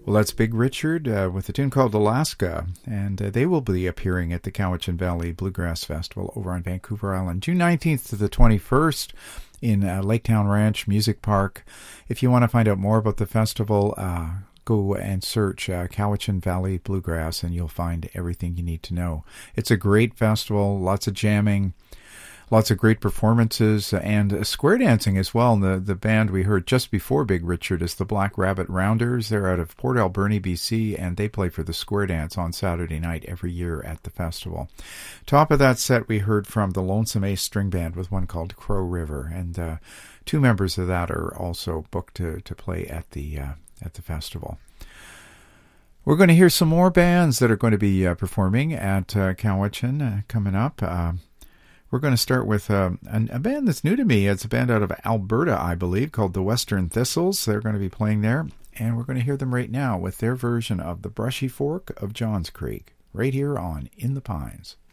Well, that's Big Richard with a tune called Alaska, and they will be appearing at the Cowichan Valley Bluegrass Festival over on Vancouver Island, June 19th to the 21st in Laketown Ranch Music Park. If you want to find out more about the festival, go and search Cowichan Valley Bluegrass, and you'll find everything you need to know. It's a great festival, lots of jamming, lots of great performances, and square dancing as well. And the band we heard just before Big Richard is the Black Rabbit Rounders. They're out of Port Alberni, BC, and they play for the square dance on Saturday night every year at the festival. Top of that set, we heard from the Lonesome Ace String Band with one called Crow River, and two members of that are also booked to play at the festival. We're going to hear some more bands that are going to be performing at Cowichan coming up. We're going to start with a band that's new to me. It's a band out of Alberta, I believe, called the Western Thistles. They're going to be playing there, and we're going to hear them right now with their version of The Brushy Fork of Johns Creek, right here on In the Pines.